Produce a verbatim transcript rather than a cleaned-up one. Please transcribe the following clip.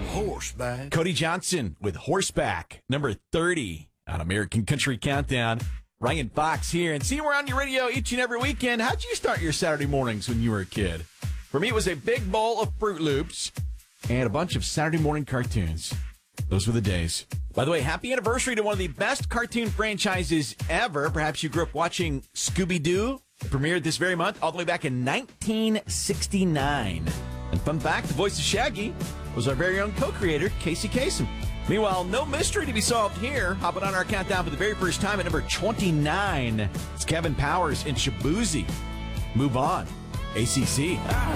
Horseback. Cody Johnson with Horseback, number thirty on American Country Countdown. Ryan Fox here, and see, we're on your radio each and every weekend. How'd you start your Saturday mornings when you were a kid? For me, it was a big bowl of Fruit Loops and a bunch of Saturday morning cartoons. Those were the days. By the way, happy anniversary to one of the best cartoon franchises ever. Perhaps you grew up watching Scooby-Doo. It premiered this very month, all the way back in nineteen sixty-nine. And fun fact, the voice of Shaggy was our very own co-creator, Casey Kasem. Meanwhile, no mystery to be solved here. Hopping on our countdown for the very first time at number twenty-nine. It's Kevin Powers and Shaboozey. Move on. A C C.